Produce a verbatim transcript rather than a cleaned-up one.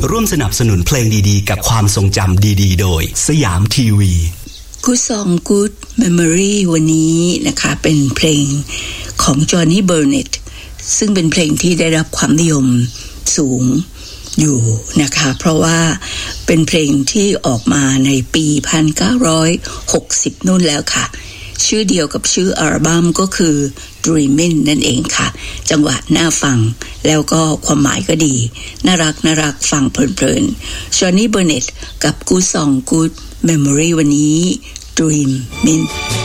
ร่วมสนับสนุนเพลงดีๆกับความทรงจำดีๆโดยสยามทีวี Good Song Good Memory วันนี้นะคะเป็นเพลงของจอห์นนี่เบอร์เน็ตซึ่งเป็นเพลงที่ได้รับความนิยมสูงอยู่นะคะเพราะว่าเป็นเพลงที่ออกมาในปีหนึ่งพันเก้าร้อยหกสิบนู่นแล้วค่ะชื่อเดียวกับชื่ออัลบั้มก็คือ Dreamin' นั่นเองค่ะจังหวะน่าฟังแล้วก็ความหมายก็ดีน่ารักน่ารักฟังเพลินๆ Johnny Burnett กับ Good Song Good Memory วันนี้ Dreamin'